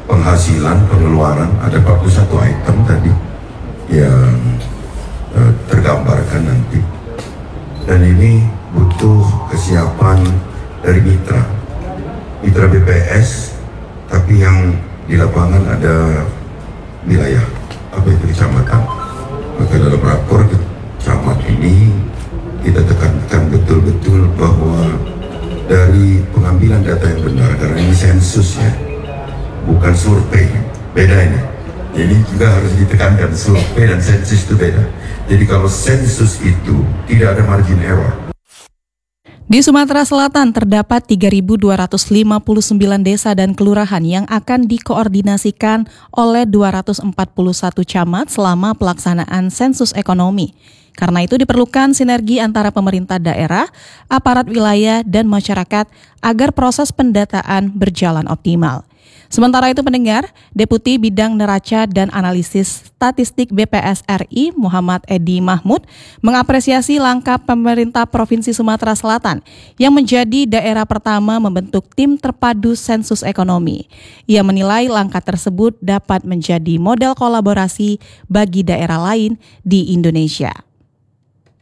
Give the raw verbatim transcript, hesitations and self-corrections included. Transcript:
penghasilan, pengeluaran, ada empat puluh satu item tadi yang uh, tergambarkan nanti. Dan ini butuh kesiapan dari mitra, mitra B P S, tapi yang di lapangan ada wilayah, apa itu kecamatan. Maka dalam rapor camat ini kita tekankan betul-betul bahwa dari pengambilan data yang benar, karena ini sensus ya, bukan survei, beda ini. Jadi juga harus ditekankan, survei dan sensus itu beda. Jadi kalau sensus itu tidak ada margin error. Di Sumatera Selatan terdapat tiga ribu dua ratus lima puluh sembilan desa dan kelurahan yang akan dikoordinasikan oleh dua ratus empat puluh satu camat selama pelaksanaan sensus ekonomi. Karena itu diperlukan sinergi antara pemerintah daerah, aparat wilayah, dan masyarakat agar proses pendataan berjalan optimal. Sementara itu pendengar, Deputi Bidang Neraca dan Analisis Statistik B P S R I Muhammad Edi Mahmud mengapresiasi langkah pemerintah Provinsi Sumatera Selatan yang menjadi daerah pertama membentuk tim terpadu sensus ekonomi. Ia menilai langkah tersebut dapat menjadi model kolaborasi bagi daerah lain di Indonesia.